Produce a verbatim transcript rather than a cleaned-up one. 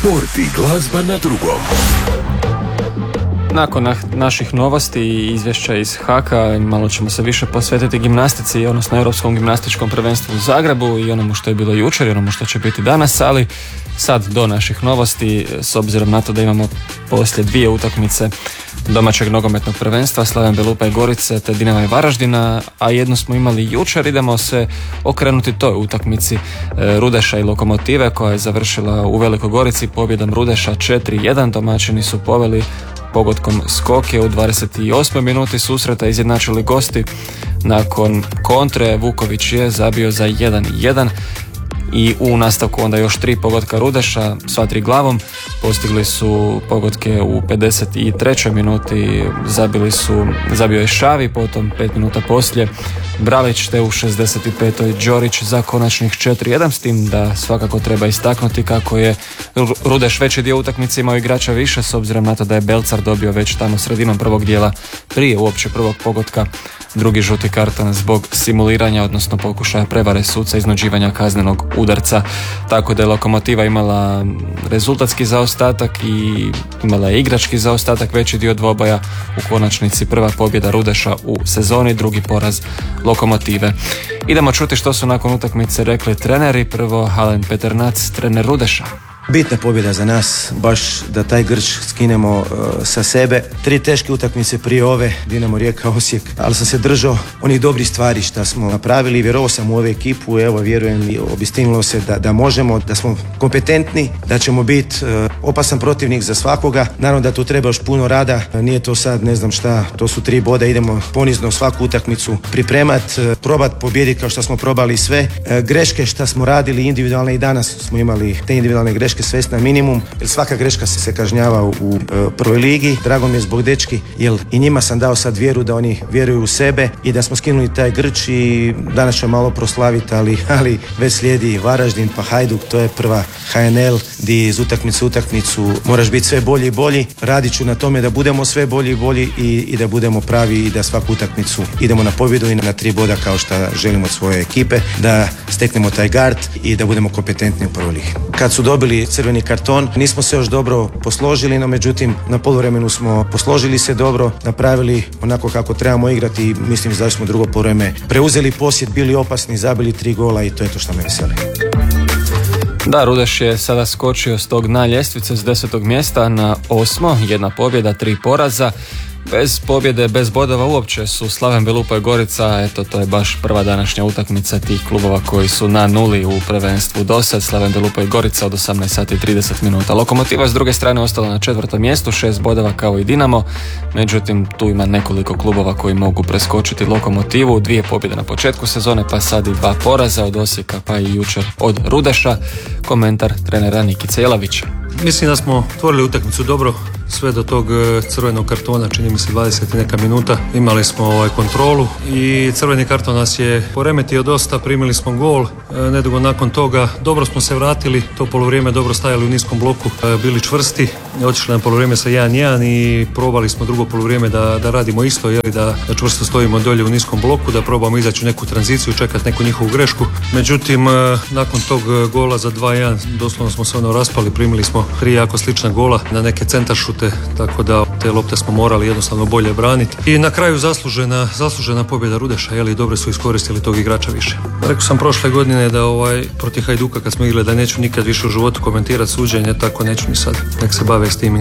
Sport i glazba na drugom. Nakon na, naših novosti i izvješća iz Haka, malo ćemo se više posvetiti gimnastici, odnosno Europskom gimnastičkom prvenstvu u Zagrebu i onomu što je bilo jučer i onomu što će biti danas, ali sad do naših novosti, s obzirom na to da imamo poslije dvije utakmice domaćeg nogometnog prvenstva, Slaven Belupa i Gorice te Dinama i Varaždina, a jednu smo imali jučer, idemo se okrenuti toj utakmici Rudeša i Lokomotive koja je završila u Velikoj Gorici pobjedom Rudeša četiri jedan. Domaćini su poveli pogodkom Skoke u dvadeset osmoj minuti susreta, izjednačili gosti. Nakon kontre Vuković je zabio za jedan jedan i u nastavku onda još tri pogotka Rudeša, sva tri glavom. Postigli su pogodke u pedeset trećoj minuti, zabili su, zabio je Šavi, potom pet minuta poslije Bralić, te u šezdeset petoj Đorić za konačnih četiri jedan, s tim da svakako treba istaknuti kako je Rudeš veći dio utakmice imao igrača više, s obzirom na to da je Belcar dobio već tamo sredinom prvog dijela, prije uopće prvog pogotka, drugi žuti karton zbog simuliranja, odnosno pokušaja prevare suca, iznuđivanja kaznenog udarca. Tako da je Lokomotiva imala rezultatski zaostatak i imala je igrački zaostatak veći dio dvoboja. U konačnici prva pobjeda Rudeša u sezoni, drugi poraz Lokomotive. Idemo čuti što su nakon utakmice rekli treneri. Prvo Alen Peternac, trener Rudeša. Bitna pobjeda za nas, baš da taj grč skinemo uh, sa sebe. Tri teške utakmice prije ove, Dinamo, Rijeka, Osijek, ali sam se držao onih dobrih stvari što smo napravili. Vjerovao sam u ovu ekipu, evo vjerujem i obistinilo se da, da možemo, da smo kompetentni, da ćemo biti uh, opasan protivnik za svakoga. Naravno da tu treba još puno rada, nije to sad ne znam šta, to su tri boda, idemo ponizno svaku utakmicu pripremat, uh, probat pobijediti kao što smo probali sve. Uh, greške što smo radili individualne i danas smo imali te individualne greške svest na minimum, jer svaka greška se, se kažnjava u, u e, prvoj ligi. Drago mi je zbog dečki, jer i njima sam dao sad vjeru da oni vjeruju u sebe i da smo skinuli taj grč i danas ćemo malo proslaviti, ali, ali već slijedi Varaždin pa Hajduk, to je prva H N L gdje iz utakmicu utakmicu moraš biti sve bolji i bolji. Radit ću na tome da budemo sve bolji i bolji i, i da budemo pravi i da svaku utakmicu idemo na pobjedu i na tri boda kao što želimo od svoje ekipe, da steknemo taj gard i da budemo kompetentni u prvoj ligi. Kad su dobili crveni karton, nismo se još dobro posložili, no međutim na poluvremenu smo posložili se dobro, napravili onako kako trebamo igrati i mislim da smo drugo poluvreme preuzeli posjed, bili opasni, zabili tri gola i to je to što me veseli. Da, Rudeš je sada skočio s tog dna ljestvice s desetog mjesta na osmo, jedna pobjeda, tri poraza. Bez pobjede, bez bodova uopće su Slaven Belupa i Gorica, eto to je baš prva današnja utakmica tih klubova koji su na nuli u prvenstvu dosad. Slaven Belupa i Gorica od osamnaest sati i trideset minuta. Lokomotiva s druge strane ostala na četvrtom mjestu, šest bodova kao i Dinamo, međutim tu ima nekoliko klubova koji mogu preskočiti Lokomotivu, dvije pobjede na početku sezone pa sad i dva poraza od Osijeka pa i jučer od Rudeša. Komentar trenera Nikice Jelavića. Mislim da smo otvorili utakmicu dobro, sve do tog crvenog kartona, čini mi se dvadeset neka minuta, imali smo ovaj kontrolu i crveni karton nas je poremetio dosta, primili smo gol, nedugo nakon toga dobro smo se vratili, to poluvrijeme dobro stajali u niskom bloku, bili čvrsti, otišli na poluvrijeme sa jedan jedan i probali smo drugo poluvrijeme da, da radimo isto, jeli, da, da čvrsto stojimo dolje u niskom bloku, da probamo izaći u neku tranziciju, čekati neku njihovu grešku. Međutim, nakon tog gola za dva jedan doslovno smo se ono raspali, primili smo tri jako slična gola na neke centaršute, tako da te lopte smo morali jednostavno bolje braniti. I na kraju zaslužena, zaslužena pobjeda Rudeša, jeli, dobro su iskoristili tog igrača više. Rekao sam prošle godine da ovaj, protiv Hajduka kad smo igrali da neću nikad više u životu komentirati suđenje, tako neću ni sad. Nek se bave s tim